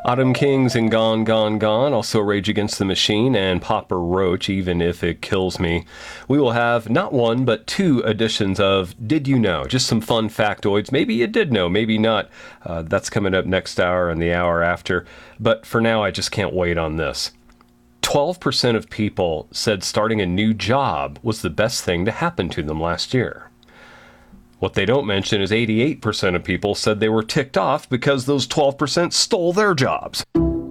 Autumn Kings and Gone, Gone, Gone, also Rage Against the Machine and Papa Roach, Even If It Kills Me. We will have not one, but two editions of Did You Know? Just some fun factoids. Maybe you did know, maybe not. That's coming up next hour and the hour after. But for now, I just can't wait on this. 12% of people said starting a new job was the best thing to happen to them last year. What they don't mention is 88% of people said they were ticked off because those 12% stole their jobs.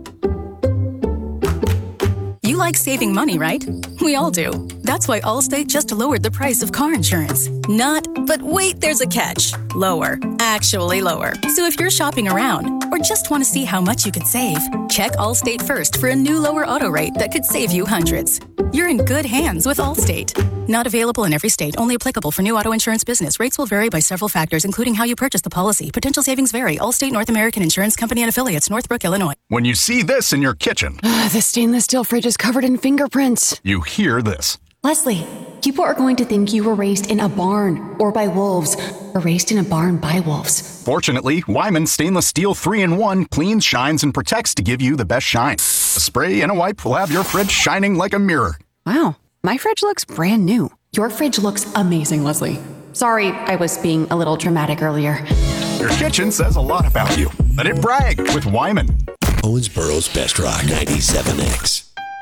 You like saving money, right? We all do. That's why Allstate just lowered the price of car insurance. Not, but wait, there's a catch. Lower. Actually lower. So if you're shopping around or just want to see how much you could save, check Allstate first for a new lower auto rate that could save you hundreds. You're in good hands with Allstate. Not available in every state. Only applicable for new auto insurance business. Rates will vary by several factors, including how you purchase the policy. Potential savings vary. Allstate North American Insurance Company and Affiliates, Northbrook, Illinois. When you see this in your kitchen, The stainless steel fridge is covered in fingerprints. you hear this. Leslie, people are going to think you were raised in a barn or by wolves, or raised in a barn by wolves. Fortunately, Wyman Stainless Steel 3-in-1 cleans, shines, and protects to give you the best shine. A spray and a wipe will have your fridge shining like a mirror. Wow, my fridge looks brand new. Your fridge looks amazing, Leslie. Sorry, I was being a little dramatic earlier. Your kitchen says a lot about you. Let it brag with Wyman. Owensboro's Best Rock 97X.